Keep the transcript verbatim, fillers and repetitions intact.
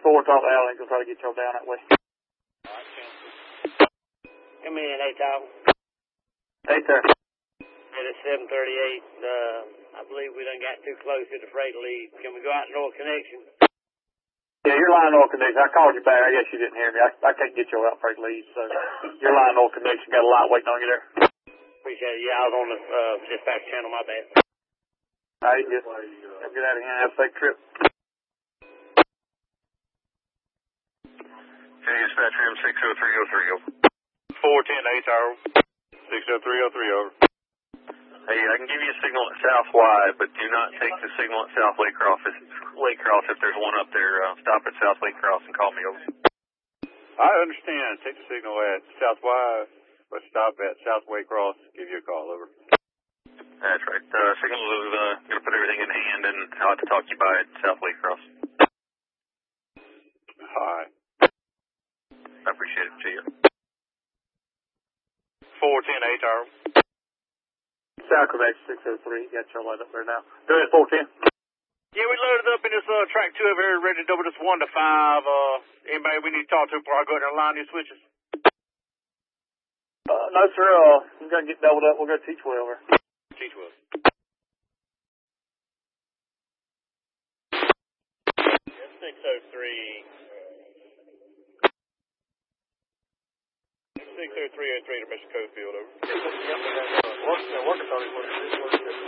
four, top of Allen. We'll try to get y'all down that way. Come in, hey, Tom. Hey, sir. It is seven thirty-eight. Uh, I believe we done got too close to the freight lead. Can we go out to North Connection? Yeah, your line North Connection. I called you back. I guess you didn't hear me. I, I can't get you out freight lead, so your line North Connection got a lot waiting on you there. Appreciate it. Yeah, I was on the uh, dispatch channel. My bad. All right, just get out of here and have a safe trip. Okay, dispatch room six oh three oh three, over. four ten eight tower. six oh three oh three, over. Hey, I can give you a signal at South Y, but do not take the signal at South Lake Cross. If, Lake Cross, if there's one up there, uh, stop at South Lake Cross and call me, over. I understand. Take the signal at South Y, but stop at South Waycross. Give you a call, over. That's right. Uh, signal is uh, going to put everything in hand, and I'll have to talk to you by at South Lake Cross. Hi. I appreciate it. See you. four ten eight tower. South Connection six oh three. Got y'all light up there now. Go ahead, four ten. Yeah, we loaded up in this uh, track two over here, ready to double this one to five. Uh, anybody we need to talk to before I go ahead and line these switches? Uh, no, sir. Uh, I'm going to get doubled up. We'll go T twelve over. T twelve. six oh three. six oh three oh three to Mister Cofield, over. Working, working on it.